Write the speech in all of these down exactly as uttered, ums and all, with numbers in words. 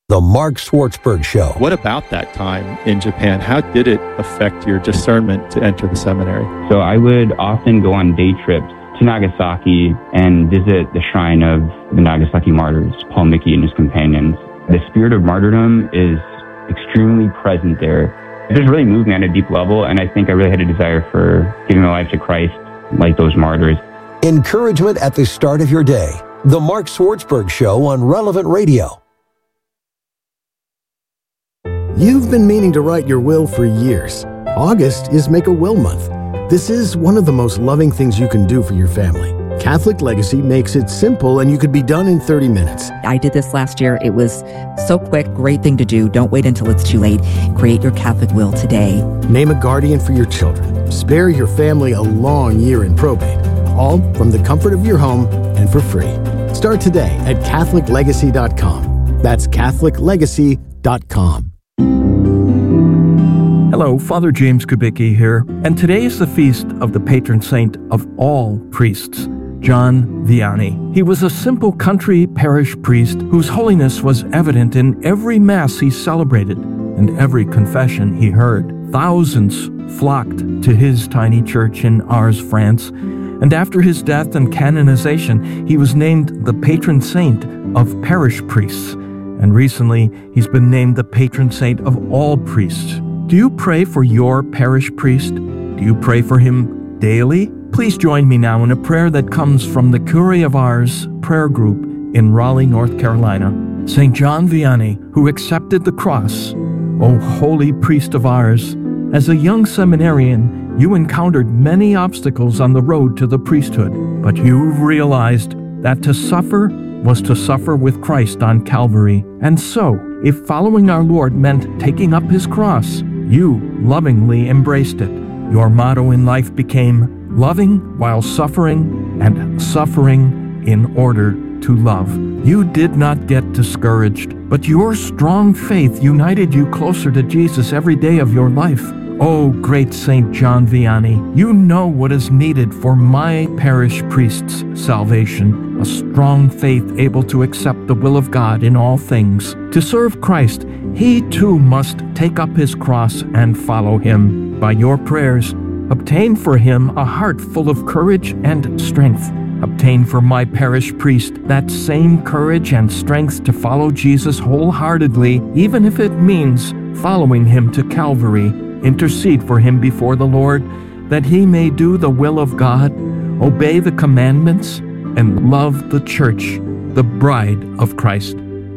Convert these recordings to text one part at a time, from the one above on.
The Mark Schwartzberg Show. What about that time in Japan? How did it affect your discernment to enter the seminary? So I would often go on day trips to Nagasaki and visit the shrine of the Nagasaki martyrs, Paul Miki and his companions. The spirit of martyrdom is extremely present there. It just really moved me on a deep level, and I think I really had a desire for giving my life to Christ like those martyrs. Encouragement at the start of your day. The Mark Schwartzberg Show on Relevant Radio. You've been meaning to write your will for years. August is Make a Will Month. This is one of the most loving things you can do for your family. Catholic Legacy makes it simple, and you could be done in thirty minutes. I did this last year. It was so quick, great thing to do. Don't wait until it's too late. Create your Catholic will today. Name a guardian for your children. Spare your family a long year in probate. All from the comfort of your home and for free. Start today at Catholic Legacy dot com. That's Catholic Legacy dot com. Hello, Father James Kubicki here, and today is the feast of the patron saint of all priests, John Vianney. He was a simple country parish priest whose holiness was evident in every Mass he celebrated and every confession he heard. Thousands flocked to his tiny church in Ars, France, and after his death and canonization, he was named the patron saint of parish priests, and recently he's been named the patron saint of all priests. Do you pray for your parish priest? Do you pray for him daily? Please join me now in a prayer that comes from the Curé of Ars prayer group in Raleigh, North Carolina. Saint John Vianney, who accepted the cross, O holy priest of Ars, as a young seminarian, you encountered many obstacles on the road to the priesthood, but you realized that to suffer was to suffer with Christ on Calvary. And so, if following our Lord meant taking up his cross, you lovingly embraced it. Your motto in life became loving while suffering and suffering in order to love. You did not get discouraged, but your strong faith united you closer to Jesus every day of your life. Oh, great Saint John Vianney, you know what is needed for my parish priest's salvation, a strong faith able to accept the will of God in all things. To serve Christ, he too must take up his cross and follow him. By your prayers, obtain for him a heart full of courage and strength. Obtain for my parish priest that same courage and strength to follow Jesus wholeheartedly, even if it means following him to Calvary. Intercede for him before the Lord, that he may do the will of God, obey the commandments, and love the church, the bride of Christ.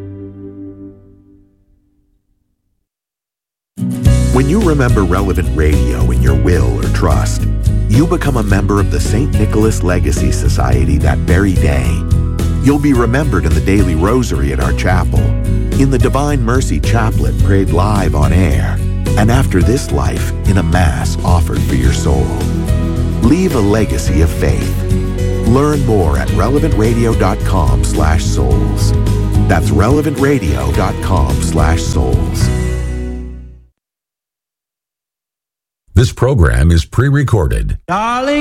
When you remember Relevant Radio in your will or trust, you become a member of the Saint Nicholas Legacy Society that very day. You'll be remembered in the daily rosary at our chapel, in the Divine Mercy Chaplet prayed live on air, and after this life in a Mass offered for your soul. Leave a legacy of faith. Learn more at relevant radio dot com slash souls. That's relevant radio dot com slash souls. This program is pre-recorded. Darling.